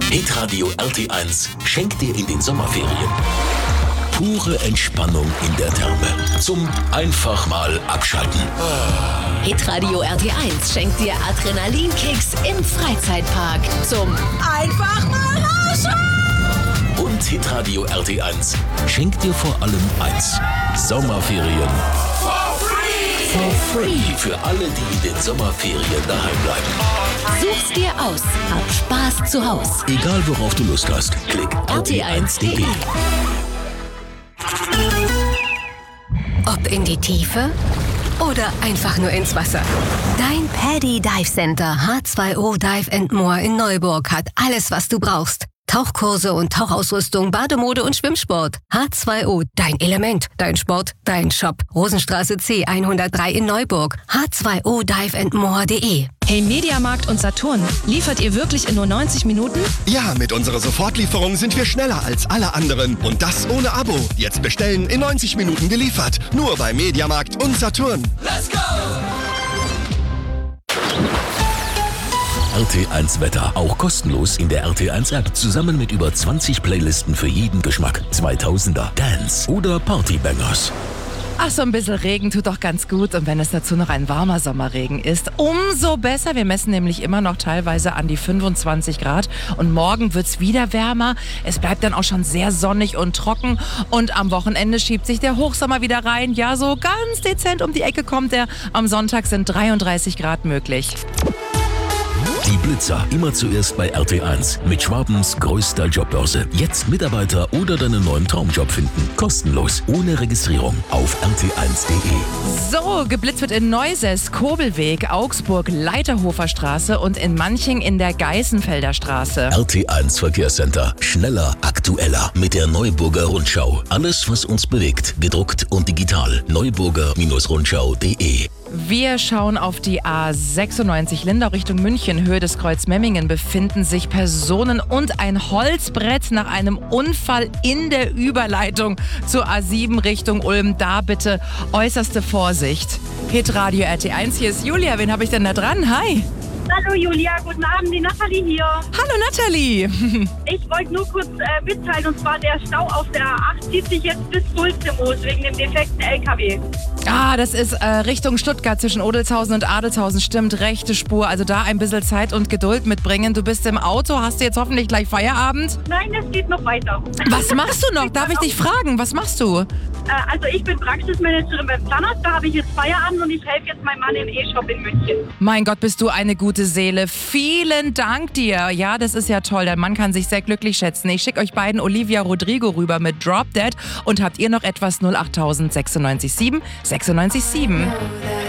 Hitradio RT1 schenkt dir in den Sommerferien pure Entspannung in der Therme. Zum einfach mal abschalten. Hitradio RT1 schenkt dir Adrenalinkicks im Freizeitpark. Zum einfach mal rausschauen. Und Hitradio RT1 schenkt dir vor allem eins: Sommerferien. For free für alle, die in den Sommerferien daheim bleiben. Such's dir aus. Hab Spaß zu Haus. Egal worauf du Lust hast, klick RT1.de. Ob in die Tiefe oder einfach nur ins Wasser. Dein Paddy Dive Center H2O Dive & More in Neuburg hat alles, was du brauchst. Tauchkurse und Tauchausrüstung, Bademode und Schwimmsport. H2O, dein Element, dein Sport, dein Shop. Rosenstraße C 103 in Neuburg. H2O Dive & More.de. Hey Mediamarkt und Saturn, liefert ihr wirklich in nur 90 Minuten? Ja, mit unserer Sofortlieferung sind wir schneller als alle anderen. Und das ohne Abo. Jetzt bestellen, in 90 Minuten geliefert. Nur bei Mediamarkt und Saturn. Let's go! RT1 Wetter, auch kostenlos in der RT1 App, zusammen mit über 20 Playlisten für jeden Geschmack. 2000er, Dance oder Partybangers. Ach, so ein bisschen Regen tut doch ganz gut. Und wenn es dazu noch ein warmer Sommerregen ist, umso besser. Wir messen nämlich immer noch teilweise an die 25 Grad. Und morgen wird's wieder wärmer. Es bleibt dann auch schon sehr sonnig und trocken. Und am Wochenende schiebt sich der Hochsommer wieder rein. Ja, so ganz dezent um die Ecke kommt er. Am Sonntag sind 33 Grad möglich. Die Blitzer, immer zuerst bei RT1 mit Schwabens größter Jobbörse. Jetzt Mitarbeiter oder deinen neuen Traumjob finden. Kostenlos, ohne Registrierung auf RT1.de. So, geblitzt wird in Neuses, Kobelweg, Augsburg, Leiterhofer Straße und in Manching in der Geißenfelder Straße. RT1 Verkehrscenter. Schneller, aktueller mit der Neuburger Rundschau. Alles, was uns bewegt, gedruckt und digital. Neuburger-Rundschau.de. Wir schauen auf die A96 Lindau Richtung München, Höhe des Kreuz Memmingen, befinden sich Personen und ein Holzbrett nach einem Unfall in der Überleitung zur A7 Richtung Ulm. Da bitte äußerste Vorsicht. Hitradio RT1, hier ist Julia. Wen habe ich denn da dran? Hi. Hallo Julia, guten Abend, die Nathalie hier. Hallo Nathalie. Ich wollte nur kurz mitteilen, und zwar der Stau auf der A8 zieht sich jetzt bis Sulzemoos wegen dem defekten LKW. Ah, das ist Richtung Stuttgart zwischen Odelshausen und Adelshausen, stimmt, rechte Spur. Also da ein bisschen Zeit und Geduld mitbringen. Du bist im Auto, hast du jetzt hoffentlich gleich Feierabend? Nein, es geht noch weiter. Was machst du noch? Darf ich dich fragen, was machst du? Also ich bin Praxismanagerin beim Zahnarzt, da habe ich jetzt Feierabend und ich helfe jetzt meinem Mann im E-Shop in München. Mein Gott, bist du eine gute Seele. Vielen Dank dir. Ja, das ist ja toll. Dein Mann kann sich sehr glücklich schätzen. Ich schicke euch beiden Olivia Rodrigo rüber mit Drop Dead. Und habt ihr noch etwas 08000 967 967?